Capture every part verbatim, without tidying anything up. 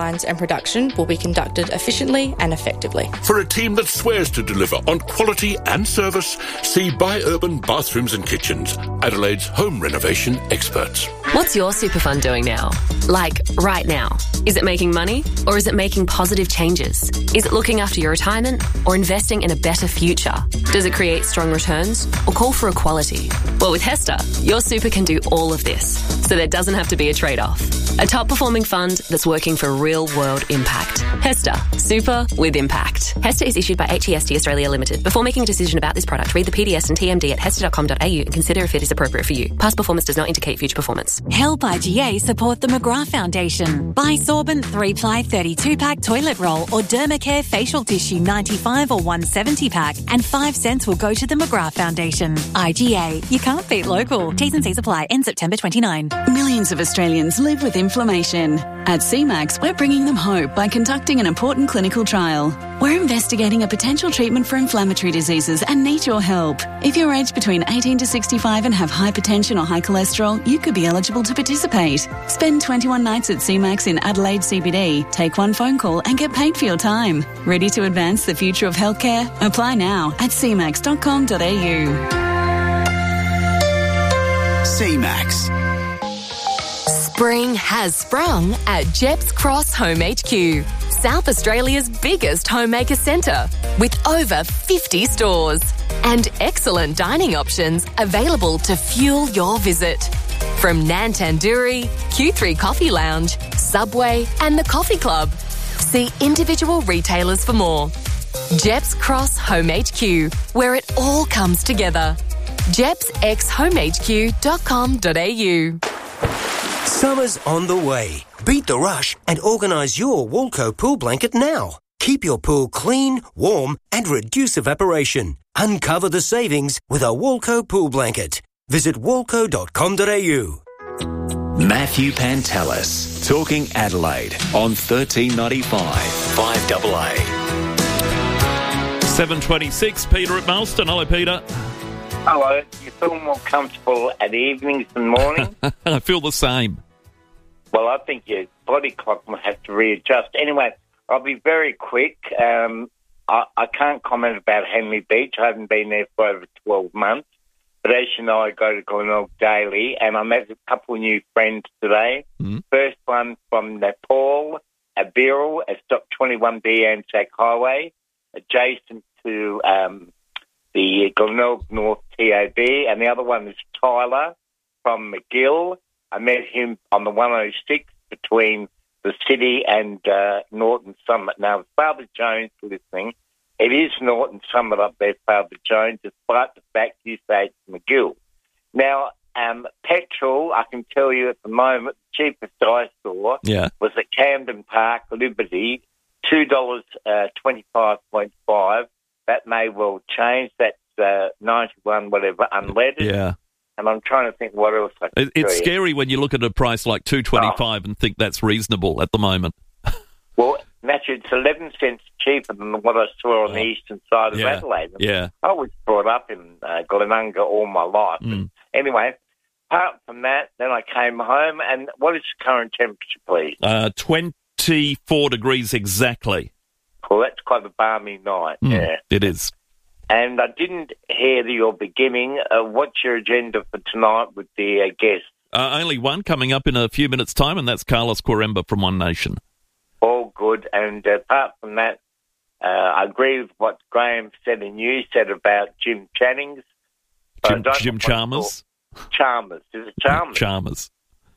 and production will be conducted efficiently and effectively. For a team that swears to deliver on quality and service, see Buy Urban Bathrooms and Kitchens, Adelaide's home renovation experts. What's your super fund doing now? Like, right now? Is it making money or is it making positive changes? Is it looking after your retirement or investing in a better future? Does it create strong returns or call for equality? Well, with HESTA, your super can do all of this, so there doesn't have to be a trade-off. A top-performing fund that's working for real-world impact. HESTA, super with impact. HESTA is issued by H E S T Australia Limited. Before making a decision about this product, read the P D S and T M D at hesta dot com dot a u and consider if it is appropriate for you. Past performance does not indicate future performance. Help I G A support the McGrath Foundation. Buy Sorbent three-ply thirty-two pack toilet roll or Dermacare facial tissue ninety-five or one seventy pack and five cents will go to the McGrath Foundation. I G A, you can't beat local. T's and C's apply. End September twenty-ninth. Millions of Australians live with inflammation. At C MAX, we're bringing them hope by conducting an important clinical trial. We're investigating a potential treatment for inflammatory diseases and need your help. If you're aged between eighteen to sixty-five and have hypertension or high cholesterol, you could be eligible to participate. Spend twenty-one nights at C MAX in Adelaide C B D, take one phone call and get paid for your time. Ready to advance the future of healthcare? Apply now at c max dot com dot a u. C MAX. Spring has sprung at Jeps Cross Home H Q, South Australia's biggest homemaker centre, with over fifty stores and excellent dining options available to fuel your visit. From Nan Tandoori, Q three Coffee Lounge, Subway and the Coffee Club. See individual retailers for more. Jeps Cross Home H Q, where it all comes together. jeps x home h q dot com dot a u. Summer's on the way. Beat the rush and organise your Walco pool blanket now. Keep your pool clean, warm and reduce evaporation. Uncover the savings with a Walco pool blanket. Visit walco dot com dot a u. Matthew Pantelis, talking Adelaide on thirteen ninety-five, five A A. seven twenty-six, Peter at Marston. Hello, Peter. Hello. You feel more comfortable at evenings than morning? I feel the same. Well, I think your body clock will have to readjust. Anyway, I'll be very quick. Um, I, I can't comment about Henley Beach. I haven't been there for over twelve months. But as you know, I go to Glenelg daily, and I met a couple of new friends today. Mm-hmm. First one from Nepal, Abirul, at Stop twenty-one B Anzac Highway, adjacent to um, the Glenelg North T A B, and the other one is Tyler from McGill. I met him on the one oh six between the city and uh, Norton Summit. Now, Father Jones listening, it is Norton Summit up there, Father Jones, despite the fact you say it's McGill. Now, um, petrol, I can tell you at the moment, the cheapest I saw yeah. was at Camden Park, Liberty, two dollars twenty-five point five. That may well change. That's uh, ninety-one, whatever, unleaded. Yeah. And I'm trying to think what else I can it, It's you. scary when you look at a price like two twenty-five oh. and think that's reasonable at the moment. Well, Matthew, it's eleven cents cheaper than what I saw on oh. the eastern side of yeah. Adelaide. Yeah. I was brought up in uh, Glenunga all my life. Mm. Anyway, apart from that, then I came home. And what is the current temperature, please? Uh, twenty-four degrees exactly. Well, that's quite a balmy night. Mm, yeah, it is. And I didn't hear your beginning. Uh, what's your agenda for tonight with the uh, guests? Uh, only one coming up in a few minutes' time, and that's Carlos Quaremba from One Nation. All good. And uh, apart from that, uh, I agree with what Graham said and you said about Jim Channings. Jim, Jim Chalmers? Chalmers. Is it Chalmers? Chalmers.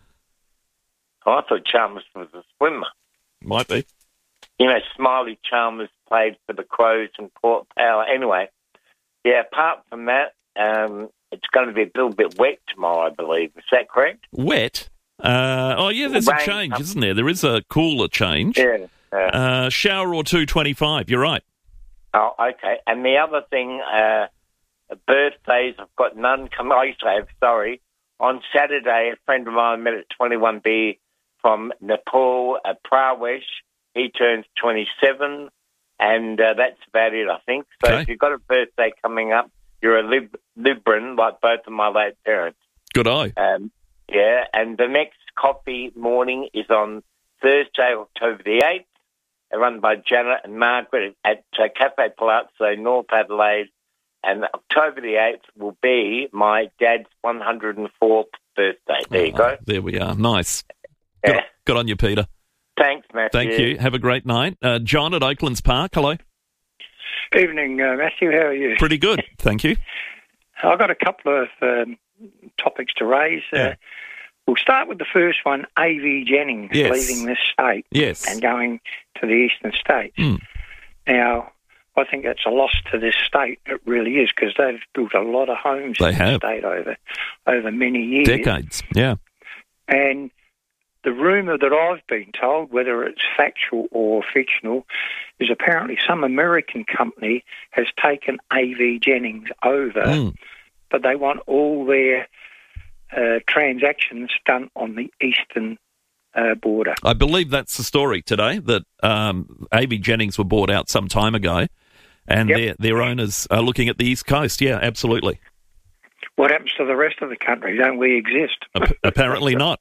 Oh, I thought Chalmers was a swimmer. Might be. You know, Smiley Chalmers played for the Crows and Port Power. Anyway, yeah, apart from that, um, it's going to be a little bit wet tomorrow, I believe. Is that correct? Wet? Uh, oh, yeah, there's Rain a change, up. isn't there? There is a cooler change. Yeah. Uh, uh, shower or two twenty-five, you're right. Oh, okay. And the other thing, uh, birthdays, I've got none coming. I used to have, sorry. On Saturday, a friend of mine met at twenty-one B from Nepal, uh, Prawesh. He turns twenty-seven, and uh, that's about it, I think. So okay. If you've got a birthday coming up, you're a Lib- Libran, like both of my late parents. Good eye. Um, yeah, and the next coffee morning is on Thursday, October the eighth, run by Janet and Margaret at uh, Cafe Palazzo, North Adelaide. And October the eighth will be my dad's one hundred fourth birthday. There oh, you go. There we are. Nice. Yeah. Good, good on you, Peter. Thanks, Matthew. Thank you. Have a great night. Uh, John at Oaklands Park, hello. Evening, uh, Matthew. How are you? Pretty good, thank you. I've got a couple of um, topics to raise. Yeah. Uh, we'll start with the first one, A V Jennings yes. leaving this state yes. and going to the eastern states. Mm. Now, I think that's a loss to this state. It really is, because they've built a lot of homes they in have. the state over, over many years. Decades, yeah. And the rumour that I've been told, whether it's factual or fictional, is apparently some American company has taken A V Jennings over, mm. but they want all their uh, transactions done on the eastern uh, border. I believe that's the story today, that um, A V Jennings were bought out some time ago, and yep. their, their owners are looking at the East Coast. Yeah, absolutely. What happens to the rest of the country? Don't we exist? Apparently not.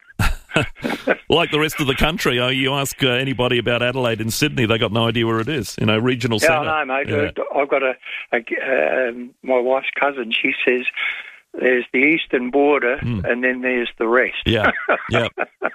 Like the rest of the country, oh, you ask uh, anybody about Adelaide and Sydney, they got no idea where it is. You know, regional yeah, centre. I know, mate. Yeah. I've got a, a um, my wife's cousin. She says there's the eastern border, mm. and then there's the rest. Yeah, yeah.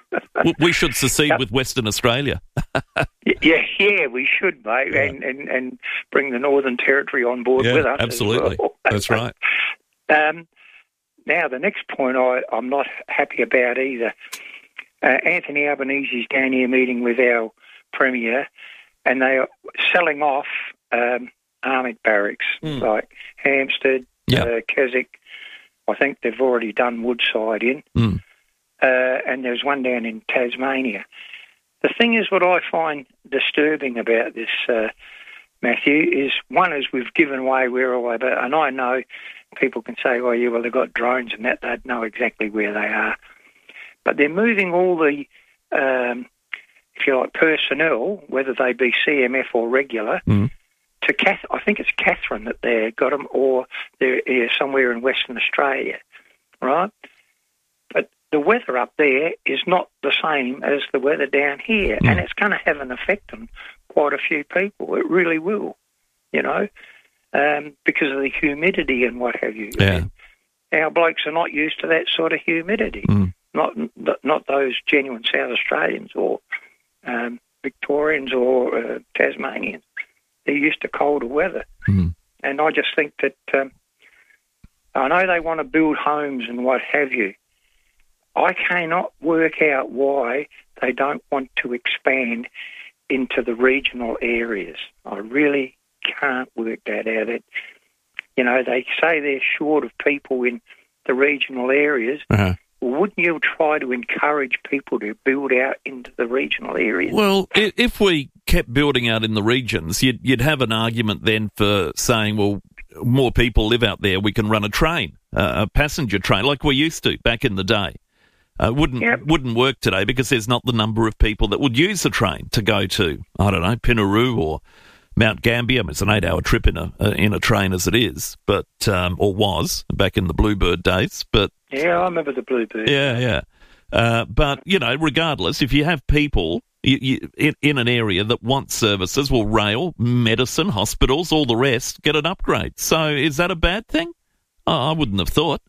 We should secede yep. with Western Australia. yeah, yeah, we should, mate, yeah. and, and and bring the Northern Territory on board yeah, with us. Absolutely, as well. That's right. Um, now, the next point I, I'm not happy about either. Uh, Anthony Albanese's down here meeting with our Premier, and they are selling off um, army barracks mm. like Hampstead, yep. uh, Keswick. I think they've already done Woodside in, mm. uh, and there's one down in Tasmania. The thing is, what I find disturbing about this, uh, Matthew, is one is we've given away where all over, and I know people can say, "Oh, yeah, well they've got drones and that; they'd know exactly where they are." But they're moving all the, um, if you like, personnel, whether they be C M F or regular, mm. to Cath- I think it's Catherine that they've got them, or they're uh, somewhere in Western Australia, right? But the weather up there is not the same as the weather down here, mm. and it's going to have an effect on quite a few people. It really will, you know, um, because of the humidity and what have you. Yeah. Our blokes are not used to that sort of humidity. Mm. Not not those genuine South Australians or um, Victorians or uh, Tasmanians. They're used to colder weather. Mm. And I just think that, um, I know they want to build homes and what have you. I cannot work out why they don't want to expand into the regional areas. I really can't work that out. It, you know, they say they're short of people in the regional areas. Uh-huh. Wouldn't you try to encourage people to build out into the regional areas? Well, if we kept building out in the regions, you'd, you'd have an argument then for saying, well, more people live out there, we can run a train, uh, a passenger train, like we used to back in the day. Uh, wouldn't yep. wouldn't work today because there's not the number of people that would use the train to go to, I don't know, Pinaroo or Mount Gambier. I mean, it's an eight-hour trip in a uh, in a train as it is, but um, or was back in the Bluebird days. But yeah, I remember the Bluebird. Yeah, yeah. Uh, but you know, regardless, if you have people you, you, in, in an area that want services, well, rail, medicine, hospitals, all the rest, get an upgrade. So, is that a bad thing? Oh, I wouldn't have thought.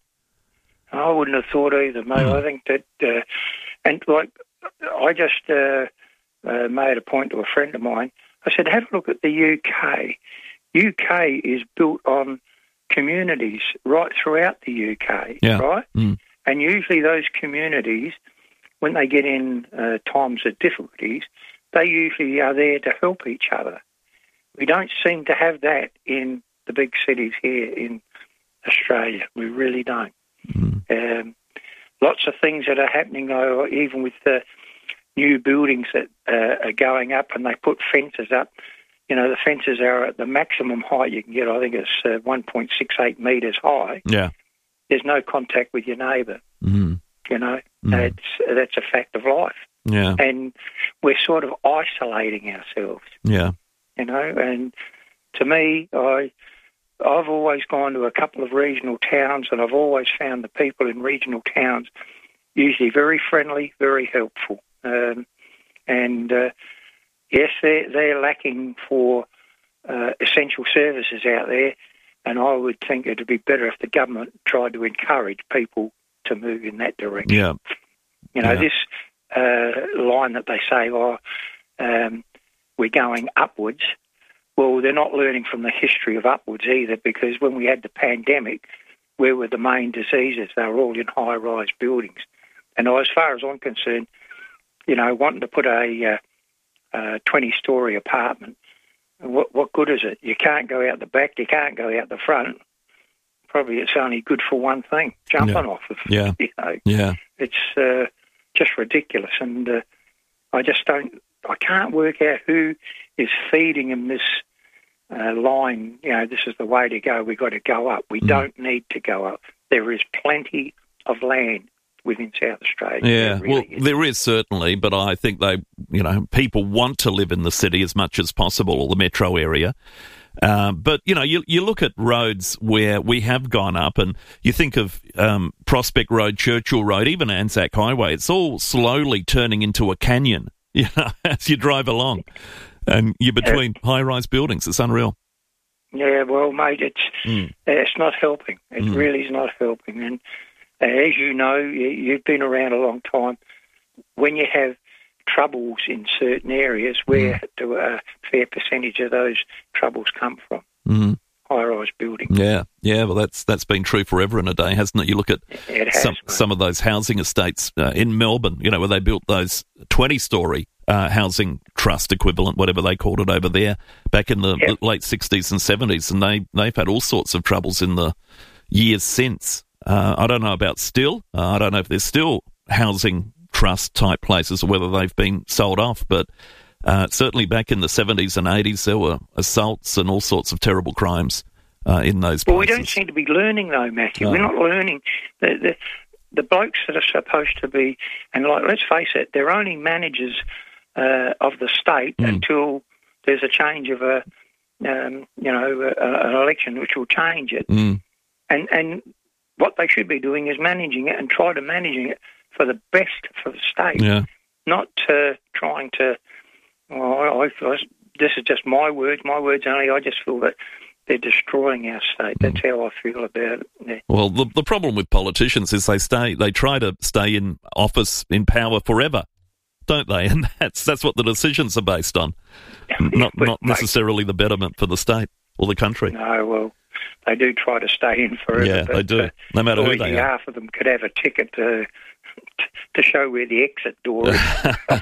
I wouldn't have thought either, mate. Mm. I think that, uh, and like, I just uh, uh, made a point to a friend of mine. I said, have a look at the U K. U K is built on communities right throughout the U K, yeah. right? Mm. And usually those communities, when they get in uh, times of difficulties, they usually are there to help each other. We don't seem to have that in the big cities here in Australia. We really don't. Mm. Um, lots of things that are happening, though, even with the new buildings that uh, are going up and they put fences up. You know, the fences are at the maximum height you can get. I think it's uh, one point six eight metres high. Yeah. There's no contact with your neighbour. Mm. You know, mm. that's, that's a fact of life. Yeah. And we're sort of isolating ourselves. Yeah. You know, and to me, I, I've always gone to a couple of regional towns and I've always found the people in regional towns usually very friendly, very helpful. Um, And uh, yes, they're, they're lacking for uh, essential services out there, and I would think it would be better if the government tried to encourage people to move in that direction. Yeah. You know, yeah. this uh, line that they say, oh, um, we're going upwards. Well, they're not learning from the history of upwards either, because when we had the pandemic, where were the main diseases? They were all in high-rise buildings. And as far as I'm concerned, you know, wanting to put a uh, uh, twenty-storey apartment, what, what good is it? You can't go out the back, you can't go out the front. Probably it's only good for one thing, jumping yeah. off of. Yeah. You know, yeah. It's uh, just ridiculous. And uh, I just don't, I can't work out who is feeding them this uh, line, you know, this is the way to go, we've got to go up. We mm. don't need to go up. There is plenty of land within South Australia. Yeah, there really well, is. there is certainly, but I think they, you know, people want to live in the city as much as possible, or the metro area. Uh, but, you know, you you look at roads where we have gone up, and you think of um, Prospect Road, Churchill Road, even Anzac Highway, it's all slowly turning into a canyon, you know, as you drive along. And you're between yeah. high-rise buildings. It's unreal. Yeah, well, mate, it's mm. it's not helping. It mm. really is not helping. And uh, as you know, you, you've been around a long time. When you have troubles in certain areas, where mm. do a fair percentage of those troubles come from? Mm. High-rise buildings. Yeah, yeah. Well, that's that's been true forever and a day, hasn't it? You look at it has, some mate. some of those housing estates uh, in Melbourne. You know, where they built those twenty-storey uh, housing trust equivalent, whatever they called it over there, back in the yep. late sixties and seventies, and they they've had all sorts of troubles in the years since. Uh, I don't know about still. Uh, I don't know if there's still housing trust type places or whether they've been sold off, but uh, certainly back in the seventies and eighties there were assaults and all sorts of terrible crimes uh, in those places. Well, we don't seem to be learning though, Matthew. No. We're not learning. The, the, the blokes that are supposed to be, and like, let's face it, they're only managers uh, of the state mm. until there's a change of a, um, you know, a, an election which will change it. Mm. And and what they should be doing is managing it and try to managing it for the best for the state, yeah. not uh, trying to. Well, I, I, this is just my words. My words only. I just feel that they're destroying our state. That's mm. how I feel about it. Yeah. Well, the the problem with politicians is they stay. They try to stay in office, in power forever, don't they? And that's that's what the decisions are based on, not but, not necessarily mate, the betterment for the state or the country. No, well, they do try to stay in forever. Yeah, but, they do. Uh, no matter who they are. Half of them could have a ticket to to show where the exit door is.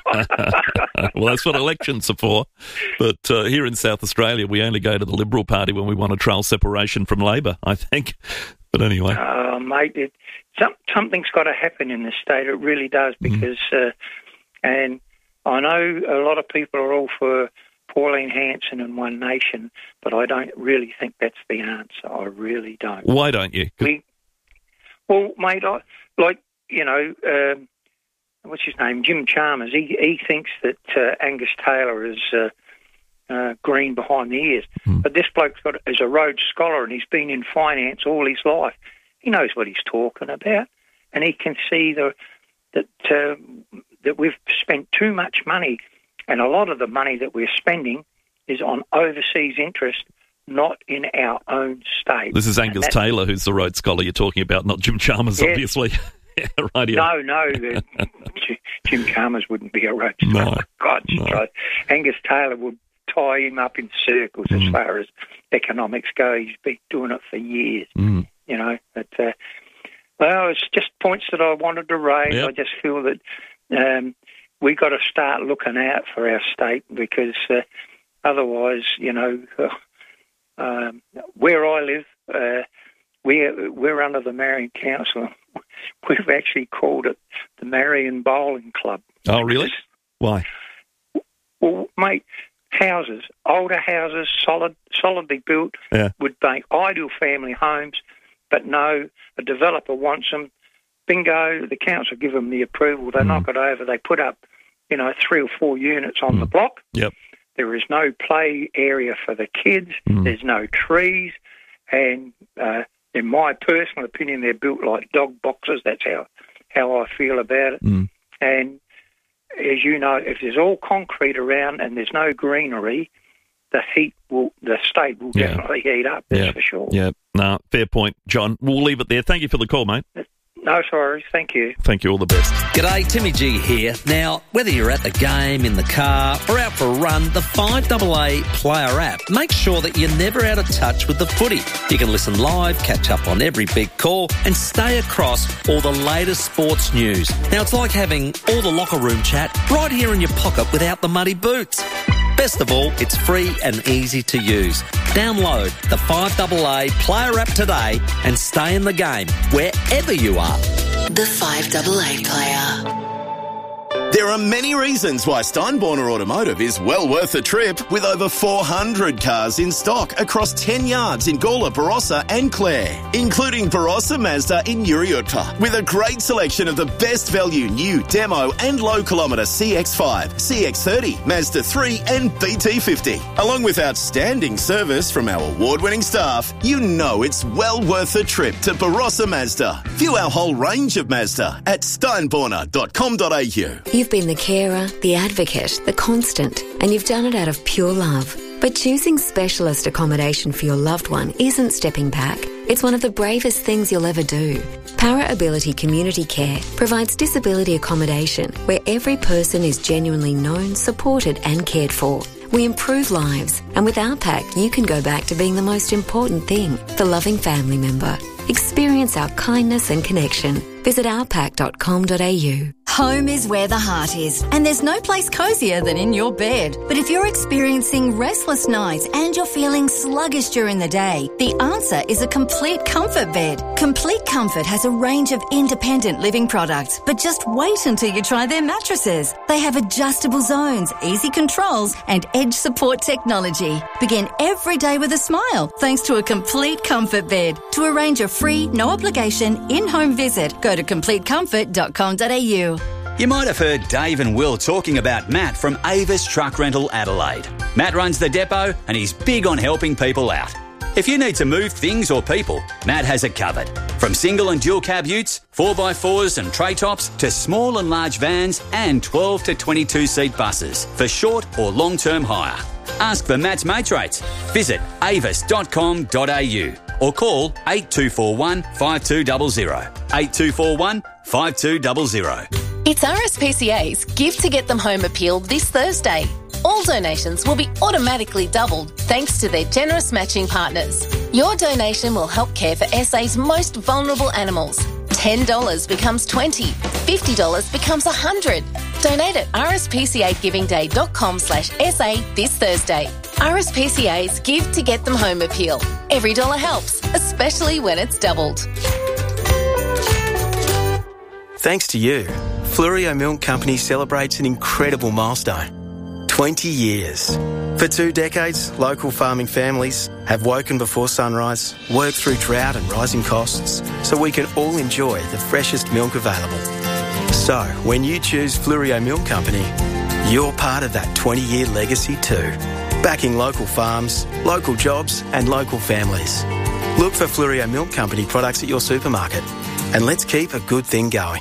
Well, that's what elections are for. But uh, here in South Australia, we only go to the Liberal Party when we want to trial separation from Labor, I think. But anyway. Oh, mate, it, some, something's got to happen in this state. It really does, because, mm. uh, and I know a lot of people are all for Pauline Hanson and One Nation, but I don't really think that's the answer. I really don't. Why don't you? We, well, mate, I, like, you know, um, what's his name, Jim Chalmers, he, he thinks that uh, Angus Taylor is uh, uh, green behind the ears. Mm. But this bloke's got is a Rhodes Scholar, and he's been in finance all his life. He knows what he's talking about, and he can see the, that uh, that we've spent too much money, and a lot of the money that we're spending is on overseas interest, not in our own state. This is Angus Taylor, who's the Rhodes Scholar you're talking about, not Jim Chalmers, yes. obviously. Yeah, right here. No, no, the, Jim Chalmers wouldn't be a Rhodes Scholar. No, God, no. Angus Taylor would tie him up in circles mm. as far as economics go. He's been doing it for years, mm. you know. But, uh, well, it's just points that I wanted to raise. Yep. I just feel that um, we got to start looking out for our state, because uh, otherwise, you know, uh, um, where I live, uh, we're, we're under the Marion Council. We've actually called it the Marion Bowling Club. Oh, really? Why? Well, mate, houses, older houses, solid, solidly built, yeah. would make ideal family homes, but no, a developer wants them. Bingo, the council give them the approval, they mm. knock it over, they put up, you know, three or four units on mm. the block. Yep. There is no play area for the kids, mm. there's no trees, and uh, in my personal opinion, they're built like dog boxes. That's how, how I feel about it. Mm. And as you know, if there's all concrete around and there's no greenery, the heat will, the state will Yeah. definitely heat up, that's Yeah. for sure. Yeah, no, fair point, John. We'll leave it there. Thank you for the call, mate. No sorry, thank you. Thank you, all the best. G'day, Timmy G here. Now, whether you're at the game, in the car, or out for a run, the five A A Player app makes sure that you're never out of touch with the footy. You can listen live, catch up on every big call, and stay across all the latest sports news. Now, it's like having all the locker room chat right here in your pocket without the muddy boots. Best of all, it's free and easy to use. Download the five A A Player app today and stay in the game wherever you are. The five A A Player. There are many reasons why Steinborner Automotive is well worth a trip, with over four hundred cars in stock across ten yards in Gawler, Barossa and Clare, including Barossa Mazda in Uriutpa, with a great selection of the best value new demo and low kilometre C X five, C X thirty, Mazda three and B T fifty. Along with outstanding service from our award-winning staff, you know it's well worth a trip to Barossa Mazda. View our whole range of Mazda at steinborner dot com dot a u. You've been the carer, the advocate, the constant, and you've done it out of pure love. But choosing specialist accommodation for your loved one isn't stepping back. It's one of the bravest things you'll ever do. Para Ability Community Care provides disability accommodation where every person is genuinely known, supported and cared for. We improve lives, and with our pack, you can go back to being the most important thing, the loving family member. Experience our kindness and connection. Visit our pack dot com dot a u. Home is where the heart is, and there's no place cosier than in your bed. But if you're experiencing restless nights and you're feeling sluggish during the day, the answer is a Complete Comfort bed. Complete Comfort has a range of independent living products, but just wait until you try their mattresses. They have adjustable zones, easy controls, and edge support technology. Begin every day with a smile thanks to a Complete Comfort bed. To arrange a free, no obligation, in-home visit, go to complete comfort dot com dot a u. You might have heard Dave and Will talking about Matt from Avis Truck Rental Adelaide. Matt runs the depot and he's big on helping people out. If you need to move things or people, Matt has it covered. From single and dual cab utes, four by fours and tray tops, to small and large vans and twelve to twenty-two seat buses for short or long-term hire. Ask for Matt's mates rates. Visit avis dot com dot a u or call eight two four one, five two zero zero. eight two four one, five two zero zero. It's R S P C A's Give to Get Them Home appeal this Thursday. All donations will be automatically doubled thanks to their generous matching partners. Your donation will help care for S A's most vulnerable animals. ten dollars becomes twenty dollars, fifty dollars becomes one hundred dollars. Donate at r s p c a giving day dot com slash s a this Thursday. R S P C A's Give to Get Them Home appeal. Every dollar helps, especially when it's doubled. Thanks to you, Fluorio Milk Company celebrates an incredible milestone. twenty years. For two decades, local farming families have woken before sunrise, worked through drought and rising costs, so we can all enjoy the freshest milk available. So, when you choose Fluorio Milk Company, you're part of that twenty-year legacy too. Backing local farms, local jobs and local families. Look for Fluorio Milk Company products at your supermarket. And let's keep a good thing going.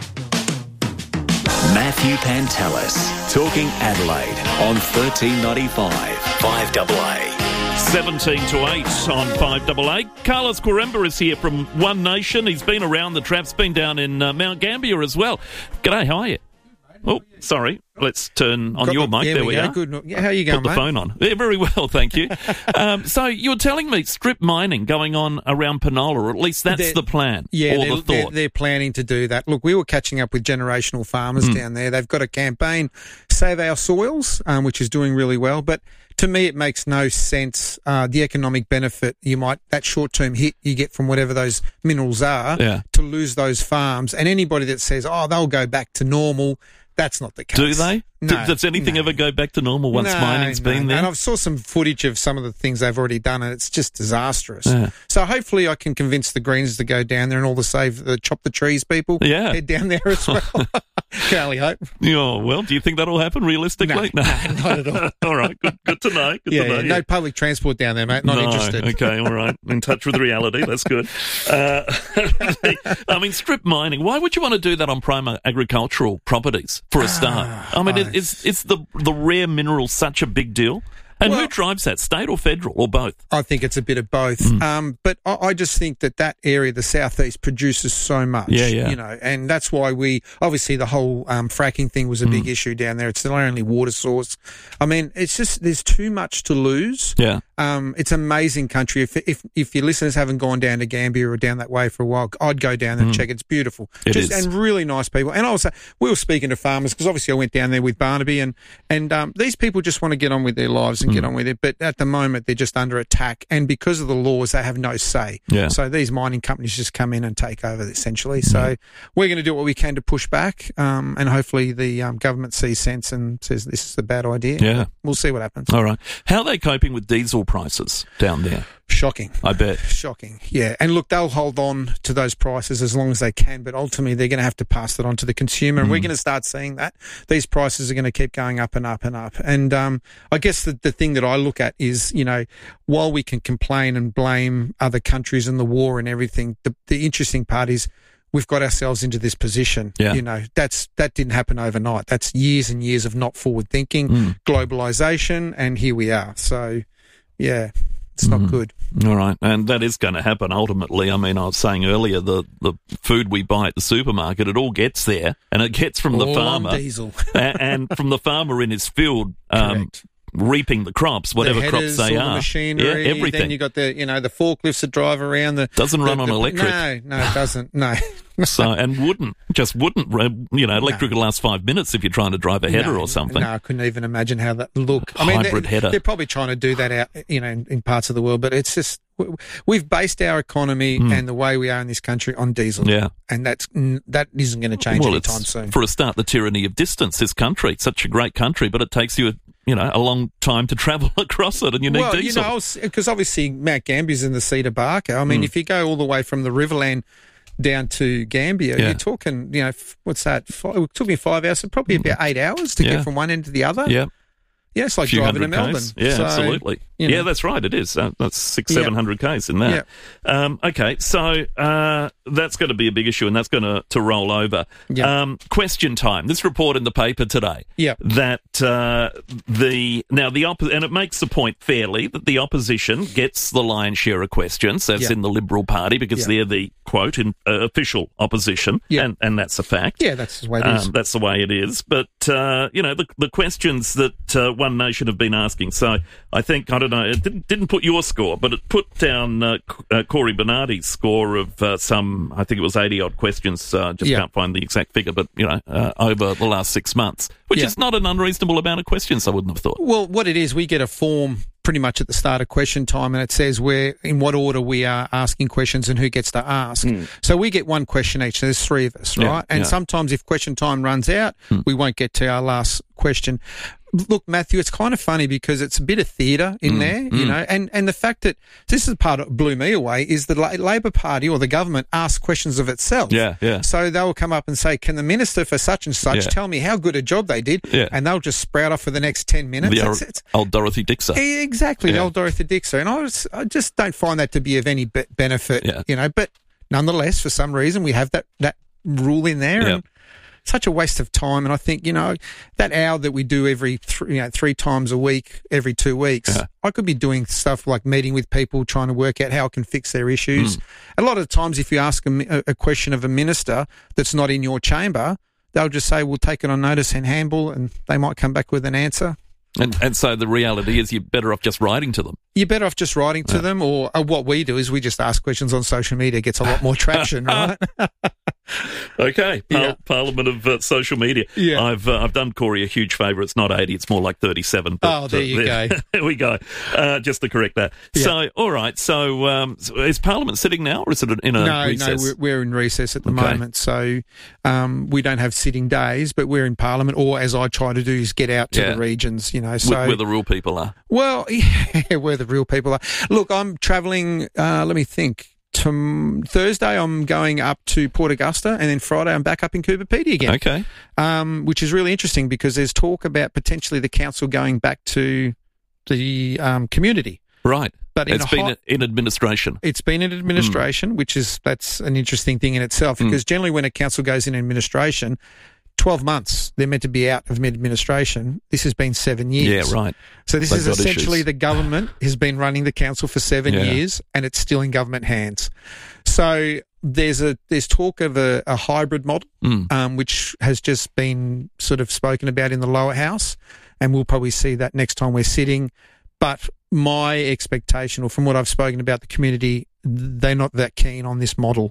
Matthew Pantelis, talking Adelaide on thirteen ninety-five, five A A. seventeen to eight on five A A. Carlos Quaremba is here from One Nation. He's been around the traps, been down in uh, Mount Gambier as well. G'day, how are you? Oh, sorry. Let's turn on Got your the, mic. There, there we, we go. are. Good. Yeah, how are you going, Put the mate? phone on. Yeah, very well, thank you. um, so you're telling me strip mining going on around Penola, or at least that's They're- the plan Yeah, or they're, the they're, thought. they're planning to do that. Look, we were catching up with Generational Farmers Mm. down there. They've got a campaign, Save Our Soils, um, which is doing really well. But to me, it makes no sense. Uh, the economic benefit you might, that short-term hit you get from whatever those minerals are, Yeah. to lose those farms. And anybody that says, oh, they'll go back to normal, that's not the case. Do they? No, Does anything no. ever go back to normal once No, mining's no, been no. there? And I've saw some footage of some of the things they've already done, and it's just disastrous. Yeah. So hopefully I can convince the Greens to go down there and all the save the chop the trees people Yeah. head down there as well. Can only hope. Oh, well, do you think that'll happen realistically? No, no, not at all. All right, good, good to know. Good Yeah, to know. yeah, no public transport down there, mate. Not No, interested. Okay, all right. In touch with reality. That's good. Uh, I mean, strip mining. Why would you want to do that on prime agricultural properties for a start? I mean, it, is, is the, the rare mineral such a big deal? And Well- who drives that, state or federal or both? I think it's a bit of both. Mm. Um, but I, I just think that that area, the southeast, produces so much. Yeah, yeah. You know, and that's why we obviously the whole um, fracking thing was a Mm. big issue down there. It's the only water source. I mean, it's just there's too much to lose. Yeah. Um, it's an amazing country. If if if your listeners haven't gone down to Gambia or down that way for a while, I'd go down there and Mm. check. It's beautiful. It just, is. And really nice people. And also, we were speaking to farmers because obviously I went down there with Barnaby, and and um, these people just want to get on with their lives and Mm. get on with it. But at the moment, they're just under attack, and because of the laws, they have no say. Yeah. So these mining companies just come in and take over essentially. So we're going to do what we can to push back, um, and hopefully the um, government sees sense and says this is a bad idea. Yeah. We'll see what happens. All right. How are they coping with diesel prices down there? Shocking. I bet. Shocking. Yeah. And look, they'll hold on to those prices as long as they can, but ultimately they're going to have to pass that on to the consumer. And Mm. we're going to start seeing that. These prices are going to keep going up and up and up. And um, I guess the, the thing that I look at is, you know, while we can complain and blame other countries and the war and everything, the, the interesting part is we've got ourselves into this position. Yeah. You know, that's that didn't happen overnight. That's years and years of not forward thinking, Mm. globalization, and here we are. So, yeah. It's not Mm. good. All right. And that is going to happen ultimately. I mean, I was saying earlier, the, the food we buy at the supermarket, it all gets there, and it gets from the All on farmer. diesel. a- and from the farmer in his field, um, reaping the crops, whatever the crops headers, they all are. the machinery, yeah, everything. Then you got the, you know, the forklifts that drive around. The Doesn't run the- on the- electric. No, no, it doesn't. No. So, and wouldn't, just wouldn't, you know, electric would last five minutes if you're trying to drive a header no, or something. No, I couldn't even imagine how that look. I mean, Hybrid they're, header. they're probably trying to do that out, you know, in, in parts of the world, but it's just we- we've based our economy Mm. and the way we are in this country on diesel. Yeah. And that's that isn't going to change well, anytime it's, soon. for a start, the tyranny of distance. This country, it's such a great country, but it takes you, a, you know, a long time to travel across it, and you need well, diesel. you know, because obviously Mount Gambia's in the Cedar Barker. I mean, Mm. if you go all the way from the Riverland down to Gambia, Yeah. you're talking, you know, f- what's that? Five, it took me five hours, so probably about eight hours to Yeah. get from one end to the other. Yeah. Yeah, it's like Few driving to hundred Melbourne. Ks. Yeah, So, absolutely. you know. Yeah, that's right. It is. Uh, that's six, Yeah. seven hundred k's in that. Um, okay, so uh, that's going to be a big issue, and that's going to to roll over. Yeah. Um, question time. This report in the paper today. Yeah. That uh, the now the oppo- and it makes the point fairly that the opposition gets the lion's share of questions. That's Yeah. in the Liberal Party because Yeah. they're the quote in, uh, official opposition. Yeah. and and that's a fact. Yeah, that's the way it is. Um, that's the way it is. But, uh, you know, the, the questions that uh, One Nation have been asking. So I think, I don't know, it didn't, didn't put your score, but it put down uh, uh, Corey Bernardi's score of uh, some, I think it was eighty-odd questions. Uh, just Yeah. can't find the exact figure, but, you know, uh, over the last six months, which Yeah. is not an unreasonable amount of questions, I wouldn't have thought. Well, what it is, we get a form pretty much at the start of question time, and it says where, in what order we are asking questions and who gets to ask. So we get one question each. So there's three of us, Yeah, right? And yeah. sometimes if question time runs out, we won't get to our last question. Look, Matthew, it's kind of funny because it's a bit of theatre in Mm, there, you mm. know, and, and the fact that this is the part that blew me away is the La- Labor Party or the government asks questions of itself. Yeah, yeah. So they'll come up and say, can the minister for such and such Yeah. tell me how good a job they did? Yeah. And they'll just sprout off for the next ten minutes. The It's- old, it's- old Dorothy Dixer. E- Exactly, the Yeah. old Dorothy Dixer. And I, was, I just don't find that to be of any be- benefit, Yeah. you know, but nonetheless, for some reason, we have that, that rule in there. Yeah. And such a waste of time. And I think, you know, that hour that we do every th- you know, three times a week, every two weeks, Yeah. I could be doing stuff like meeting with people, trying to work out how I can fix their issues. Mm. A lot of times, if you ask a, mi- a a question of a minister that's not in your chamber, they'll just say, we'll take it on notice and handle, and they might come back with an answer. And, and so the reality is you're better off just writing to them. You're better off just writing to Yeah. them, or uh, what we do is we just ask questions on social media. It gets a lot more traction, right? Okay, par- Yeah. Parliament of uh, social media. Yeah. I've uh, I've done Corey a huge favour. It's not eighty; it's more like thirty-seven. But, Oh, there uh, you there, go. there we go. Uh, just to correct that. Yeah. So, all right. So, um, so is Parliament sitting now, or is it in a no, recess? no, we're, we're in recess at the Okay. moment, so um, we don't have sitting days, but we're in Parliament. Or as I try to do, is get out to Yeah. the regions. You know, Where- so where the real people are. Well, yeah, where the real people are. Look, I'm travelling. Uh, let me think. Tom- Thursday, I'm going up to Port Augusta, and then Friday, I'm back up in Coober Pedy again. Okay. Um, which is really interesting because there's talk about potentially the council going back to the um, community. Right. But in it's a been hot- in administration. It's been in administration, which is that's an interesting thing in itself because generally when a council goes in administration, twelve months they're meant to be out of administration. This has been seven years. Yeah, right. So this They've is got essentially issues. the government has been running the council for seven Yeah. years and it's still in government hands. So there's a there's talk of a, a hybrid model, Mm. um, which has just been sort of spoken about in the lower house, and we'll probably see that next time we're sitting. But my expectation, or from what I've spoken about the community, they're not that keen on this model.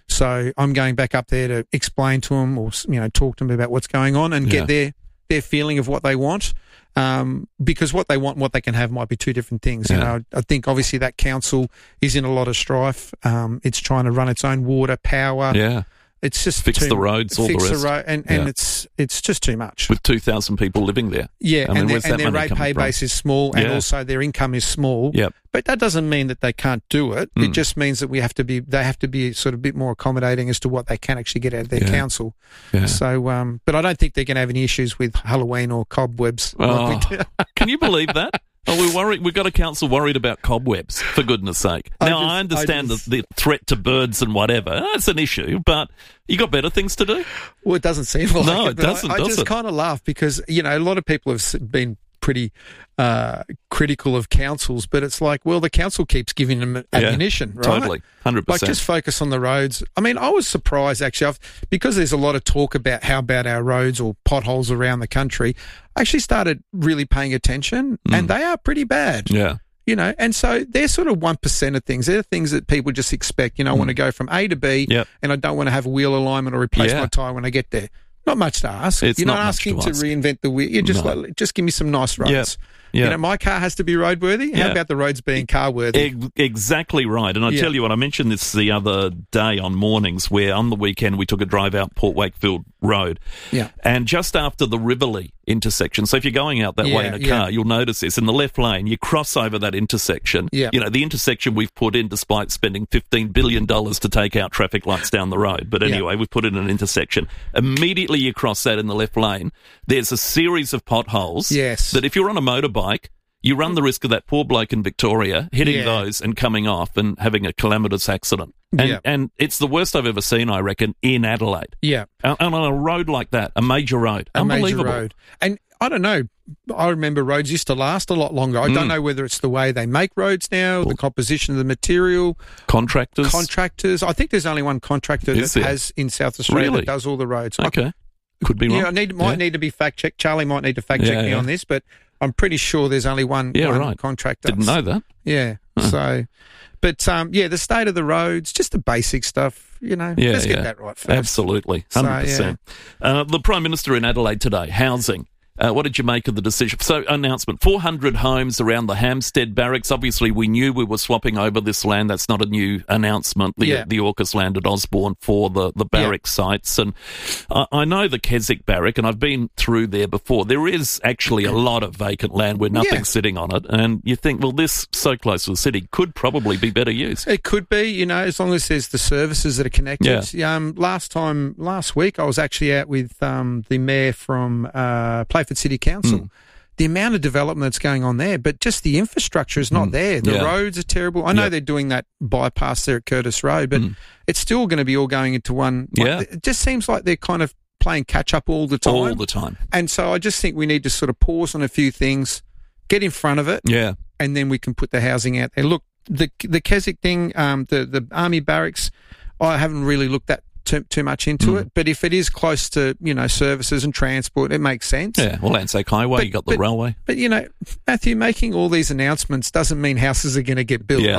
So I'm going back up there to explain to them, or you know, talk to them about what's going on and Yeah. get their their feeling of what they want. Um, because what they want and what they can have might be two different things. You Yeah. know, I think obviously that council is in a lot of strife. Um, it's trying to run its own water, power. Yeah. It's just Fix too- the roads, all the fix rest. road, and, and Yeah. it's it's just too much. With two thousand people living there. Yeah, I mean, and, their, where's that and their money rate coming pay from? base is small, and Yeah. also their income is small. Yep. But that doesn't mean that they can't do it. It Mm. just means that we have to be they have to be sort of a bit more accommodating as to what they can actually get out of their Yeah. council. Yeah. So, um, but I don't think they're going to have any issues with Halloween or cobwebs. like Oh, we do. can you believe that? Oh, we're worried. We've got a council worried about cobwebs, for goodness sake. I Now, just- I I understand just- the, the threat to birds and whatever. That's an issue, but you got better things to do? Well, it doesn't seem like No, it. it but I- doesn't, I, does just it? kind of laugh because, you know, a lot of people have s- been pretty uh, critical of councils, but it's like, well, the council keeps giving them ammunition, right? Totally, one hundred Like, percent. just focus on the roads. I mean, I was surprised, actually, I've, because there's a lot of talk about how bad our roads or potholes around the country. I actually started really paying attention, and they are pretty bad. Mm. Yeah. You know, and so they're sort of one percent of things. They're things that people just expect. You know, I want to go from A to B, Yep. and I don't want to have a wheel alignment or replace Yeah. my tyre when I get there. Not much to ask. It's You're not not, much asking to to, ask. reinvent the wheel. You just No. like, just give me some nice roads. Yep. You Yep. know, my car has to be roadworthy. How Yeah. about the roads being car worthy? Ex- exactly right. And I Yeah. tell you what, I mentioned this the other day on mornings where on the weekend we took a drive out Port Wakefield Road. Yeah. And just after the Riverlea intersection, so if you're going out that way Yeah, in a yeah. car, you'll notice this. In the left lane, you cross over that intersection. Yeah. You know, the intersection we've put in despite spending fifteen billion dollars to take out traffic lights down the road. But Yeah. anyway, we've put in an intersection. Immediately you cross that in the left lane, there's a series of potholes. Yes. That if you're on a motorbike, you run the risk of that poor bloke in Victoria hitting Yeah. those and coming off and having a calamitous accident. And, Yeah. and it's the worst I've ever seen, I reckon, in Adelaide. Yeah. And and on a road like that, a major road. A major Unbelievable. road. And I don't know. I remember roads used to last a lot longer. I don't Mm. know whether it's the way they make roads now, the composition of the material, Contractors. contractors. I think there's only one contractor Is that there? has in South Australia Really? that does all the roads. I- Okay. Could be wrong. Yeah, I need might Yeah. need to be fact checked. Charlie might need to fact check Yeah, me yeah. on this, but I'm pretty sure there's only one, Yeah, one right. contractor. Didn't know that. Yeah. So, but um, yeah, the state of the roads, just the basic stuff. You know, Yeah, let's yeah. get that right first. Absolutely. So, one hundred percent. Uh, the Prime Minister in Adelaide today, housing. Uh, what did you make of the decision? So, announcement, four hundred homes around the Hampstead Barracks. Obviously, we knew we were swapping over this land. That's not a new announcement, the, Yeah. the AUKUS land at Osborne for the, the barrack sites. And I, I know the Keswick Barrack, and I've been through there before. There is actually a lot of vacant land where nothing's Yeah. sitting on it. And you think, well, this, so close to the city, could probably be better used. It could be, you know, as long as there's the services that are connected. Um, last time, last week, I was actually out with um, the mayor from uh, Playford City Council. Mm. The amount of development that's going on there, but just the infrastructure is not Mm. there. The Yeah. roads are terrible. I know Yeah. they're doing that bypass there at Curtis Road, but Mm. it's still going to be all going into one. one- Yeah. It just seems like they're kind of playing catch up all the time. All the time. And so I just think we need to sort of pause on a few things, get in front of it, Yeah. and then we can put the housing out there. Look, the the Keswick thing, um, the the army barracks, I haven't really looked that too, too much into Mm. it. But if it is close to, you know, services and transport, it makes sense. Yeah. Well, Landsake Highway, But- you got the but- railway. But you know, Matthew, making all these announcements doesn't mean houses are going to get built, Yeah. right?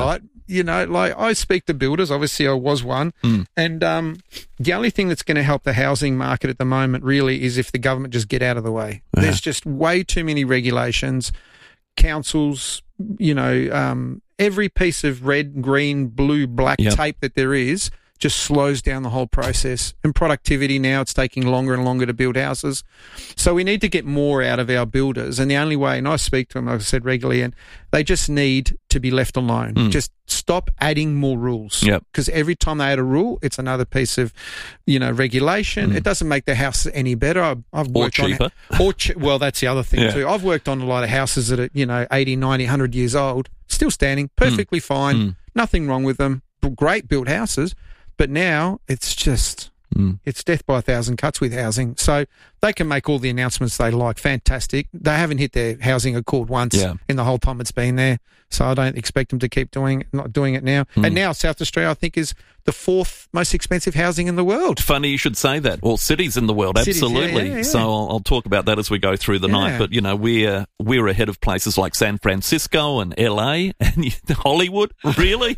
you know, like I speak to builders. Obviously, I was one. Mm. And um, the only thing that's going to help the housing market at the moment really is if the government just get out of the way. Yeah. There's just way too many regulations. Councils, you know, um, every piece of red, green, blue, black Yep. tape that there is just slows down the whole process. And productivity now, it's taking longer and longer to build houses. So we need to get more out of our builders. And the only way, and I speak to them, like I said, regularly, and they just need to be left alone. Mm. Just stop adding more rules. Yep. Because every time they add a rule, it's another piece of, you know, regulation. Mm. It doesn't make the house any better. I've, I've Or worked cheaper. on or che- well, that's the other thing Yeah. too. I've worked on a lot of houses that are, you know, eighty, ninety, one hundred years old, still standing, perfectly fine, Mm. nothing wrong with them, great built houses. But now it's just, Mm. it's death by a thousand cuts with housing. So they can make all the announcements they like. Fantastic. They haven't hit their housing accord once Yeah. in the whole time it's been there. So I don't expect them to keep doing not doing it now. Mm. And now South Australia, I think, is the fourth most expensive housing in the world. Funny you should say that. Well, cities in the world, Cities, yeah, absolutely. yeah, yeah. So I'll, I'll talk about that as we go through the Yeah. night. But, you know, we're we're ahead of places like San Francisco and L A and Hollywood. Really?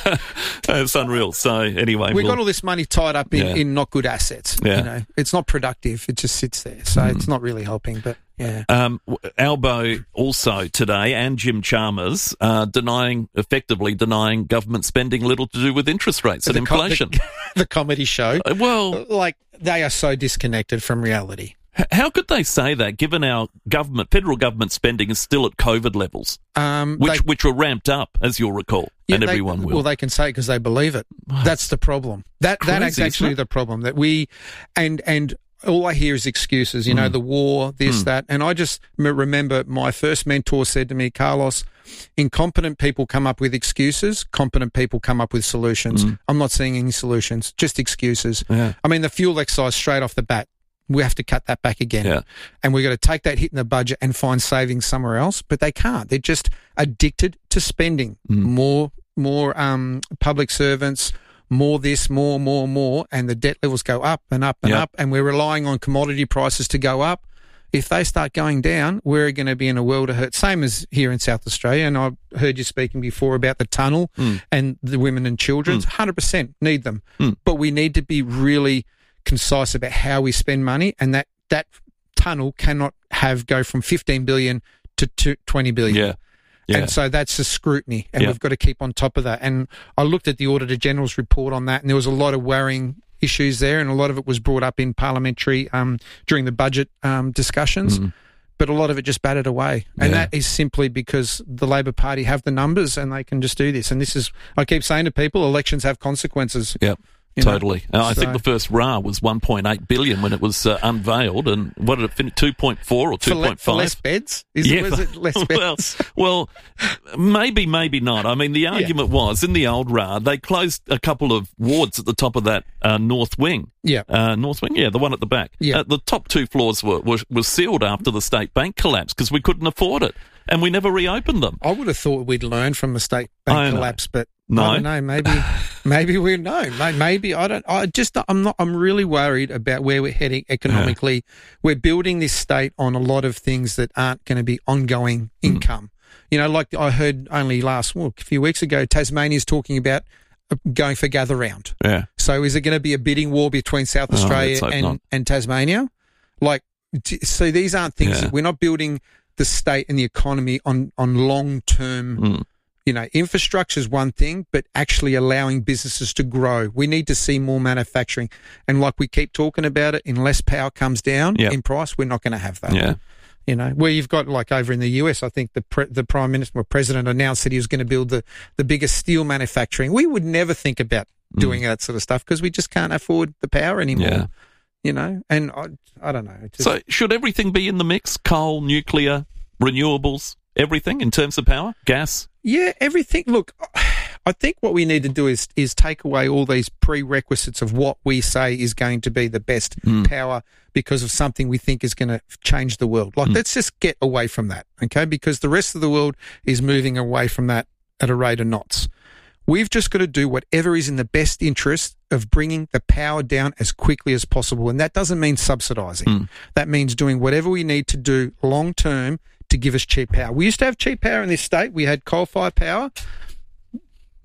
It's unreal. So anyway. We've we'll, got all this money tied up in, Yeah. in not good assets. Yeah. You know, it's not productive. It just sits there. So Mm. it's not really helping. But yeah. Um, Albo also today and Jim Chalmers uh, denying, effectively denying government spending little to do with interest rates and The co- inflation. the, the comedy show. Uh, well, like they are so disconnected from reality. H- How could they say that, given our government, federal government spending is still at COVID levels, Um, which they- which were ramped up, as you'll recall, Yeah, and they- everyone will. Well, they can say it because they believe it. That's the problem. That that is Crazy, isn't actually it? the problem. That we and and all I hear is excuses. You know, Mm. the war, this, Mm. that, and I just m- remember my first mentor said to me, Carlos, incompetent people come up with excuses. Competent people come up with solutions. Mm. I'm not seeing any solutions, just excuses. Yeah. I mean, the fuel excise straight off the bat. We have to cut that back again. Yeah. And we've got to take that hit in the budget and find savings somewhere else. But they can't. They're just addicted to spending. Mm. More more um, public servants, more this, more, more, more. And the debt levels go up and up and Yep. up. And we're relying on commodity prices to go up. If they start going down, we're going to be in a world of hurt. Same as here in South Australia. And I heard you speaking before about the tunnel Mm. and the women and children. Mm. one hundred percent need them. Mm. But we need to be really concise about how we spend money, and that, that tunnel cannot have go from fifteen billion to, to twenty billion. Yeah. Yeah. And so that's the scrutiny, and Yeah. we've got to keep on top of that. And I looked at the Auditor General's report on that, and there was a lot of worrying issues there, and a lot of it was brought up in parliamentary um, during the budget um, discussions. Mm. But a lot of it just battered away. And Yeah. that is simply because the Labor Party have the numbers and they can just do this. And this is, I keep saying to people, elections have consequences. Yep. You know, Totally. Uh, I think so- the first R A R was one point eight billion when it was uh, unveiled, and what did it finish? two point four or For, le- two point five? for less beds? Is Yeah, it, was it less beds? well, well, maybe, maybe not. I mean, the argument was in the old R A R, they closed a couple of wards at the top of that uh, north wing. Yeah. Uh, north wing, yeah, the one at the back. Yeah. Uh, the top two floors were, were, were sealed after the state bank collapsed because we couldn't afford it, and we never reopened them. I would have thought we'd learn from the state I bank know. collapse, but No. I don't know. Maybe, maybe we know. May- Maybe I don't. I just. I'm not. I'm really worried about where we're heading economically. We're building this state on a lot of things that aren't going to be ongoing income. You know, like I heard only last well, a few weeks ago, Tasmania's talking about uh, going for gather round. Yeah. So is it going to be a bidding war between South Oh, Australia let's hope and, not. and Tasmania? Like, t- so these aren't things. Yeah. We're not building the state and the economy on on long term. Mm. You know, infrastructure is one thing, but actually allowing businesses to grow. We need to see more manufacturing. And like we keep talking about it, unless power comes down Yep. in price, we're not going to have that. Yeah. You know, where you've got like over in the U S, I think the pre- the Prime Minister or President announced that he was going to build the, the biggest steel manufacturing. We would never think about doing that sort of stuff because we just can't afford the power anymore. Yeah. You know, and I, I don't know. It's just, So should everything be in the mix? Coal, nuclear, renewables, everything in terms of power? Gas? Yeah, everything. Look, I think what we need to do is is take away all these prerequisites of what we say is going to be the best Mm. power because of something we think is going to change the world. Like, Mm. let's just get away from that, okay? Because the rest of the world is moving away from that at a rate of knots. We've just got to do whatever is in the best interest of bringing the power down as quickly as possible. And that doesn't mean subsidising. Mm. That means doing whatever we need to do long term to give us cheap power. We used to have cheap power in this state. We had coal-fired power.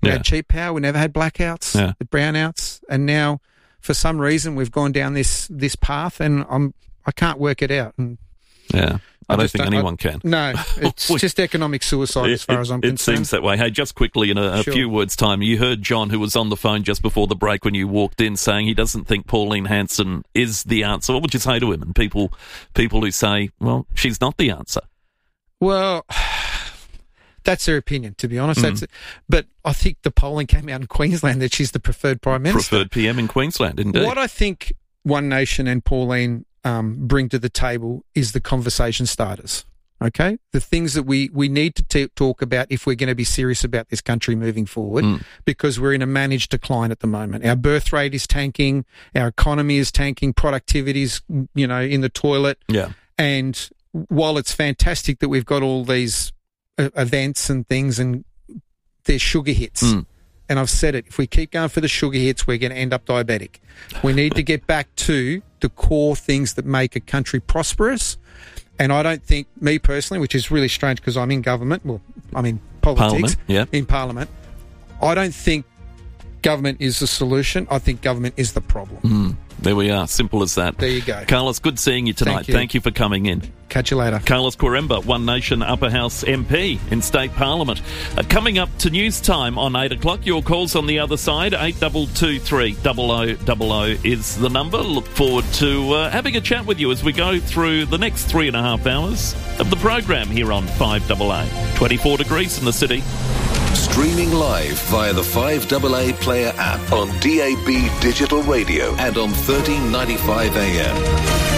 We Yeah. had cheap power. We never had blackouts, Yeah. brownouts, and now for some reason we've gone down this this path, and I'm I can't work it out. And Yeah. I, don't just think don't- anyone I- can. No, it's just economic suicide as far it, as I'm it concerned. seems that way. Hey, just quickly, in a, a Sure. few words' time, you heard John, who was on the phone just before the break when you walked in, saying he doesn't think Pauline Hanson is the answer. What would you say to him? And people, people who say, well, she's not the answer. Well, that's their opinion, to be honest. Mm. That's, but I think the polling came out in Queensland that she's the preferred Prime Minister. Preferred P M in Queensland, indeed. What I think One Nation and Pauline um, bring to the table is the conversation starters. Okay, the things that we, we need to t- talk about if we're going to be serious about this country moving forward, Mm. because we're in a managed decline at the moment. Our birth rate is tanking, our economy is tanking, productivity's, you know, in the toilet. Yeah. And while it's fantastic that we've got all these uh, events and things, and they're sugar hits. Mm. And I've said it, if we keep going for the sugar hits, we're going to end up diabetic. We need to get back to the core things that make a country prosperous. And I don't think, me personally, which is really strange because I'm in government, well, I'm in politics, Parliament, yeah. in Parliament, I don't think government is the solution. I think government is the problem. Mm. There we are. Simple as that. There you go. Carlos, good seeing you tonight. Thank you. for coming in. Catch you later. Carlos Quaremba, One Nation Upper House M P in State Parliament. Uh, coming up to news time on eight o'clock. Your calls on the other side. eight two two three double oh double oh is the number. Look forward to uh, having a chat with you as we go through the next three and a half hours of the program here on five A A. twenty-four degrees in the city. Streaming live via the five A A Player app on D A B Digital Radio and on thirteen ninety-five A M.